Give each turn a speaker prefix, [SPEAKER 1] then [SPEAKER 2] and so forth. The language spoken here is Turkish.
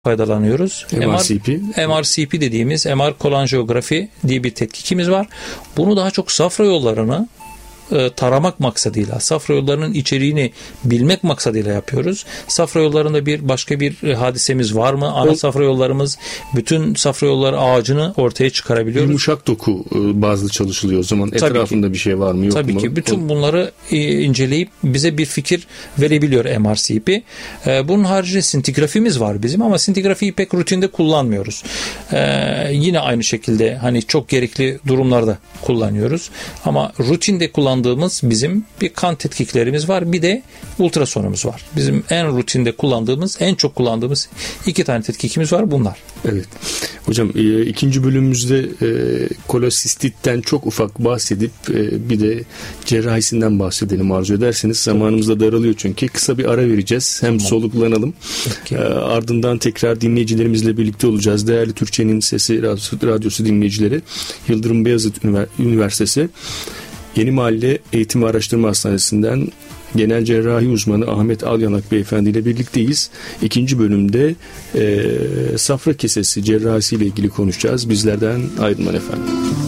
[SPEAKER 1] faydalanıyoruz. MRCP dediğimiz MR kolanjiyografi diye bir tetkikimiz var. Bunu daha çok safra yollarını taramak maksadıyla, safra yollarının içeriğini bilmek maksadıyla yapıyoruz. Safra yollarında başka bir hadisemiz var mı? Ana safra yollarımız, bütün safra yolları ağacını ortaya çıkarabiliyoruz.
[SPEAKER 2] Yumuşak doku bazlı çalışılıyor o zaman. Etrafında bir şey var mı, yok mu?
[SPEAKER 1] Tabii ki. Bütün bunları inceleyip bize bir fikir verebiliyor MRCP. Bunun haricinde sintigrafimiz var bizim ama sintigrafiyi pek rutinde kullanmıyoruz. Yine aynı şekilde hani çok gerekli durumlarda kullanıyoruz. Ama rutinde kullandığımız bizim bir kan tetkiklerimiz var. Bir de ultrasonumuz var. Bizim en rutinde kullandığımız, en çok kullandığımız 2 tane tetkikimiz var bunlar.
[SPEAKER 2] Evet. Hocam ikinci bölümümüzde kolosistitten çok ufak bahsedip bir de cerrahisinden bahsedelim arzu ederseniz. Zamanımız da daralıyor çünkü. Kısa bir ara vereceğiz. Hem soluklanalım. Ardından tekrar dinleyicilerimizle birlikte olacağız. Değerli Türkçenin Sesi Radyosu dinleyicileri, Yıldırım Beyazıt Üniversitesi Yeni Mahalle Eğitim ve Araştırma Hastanesi'nden genel cerrahi uzmanı Ahmet Alyanak Beyefendi ile birlikteyiz. İkinci bölümde safra kesesi cerrahisi ile ilgili konuşacağız. Bizlerden ayrılmayın efendim.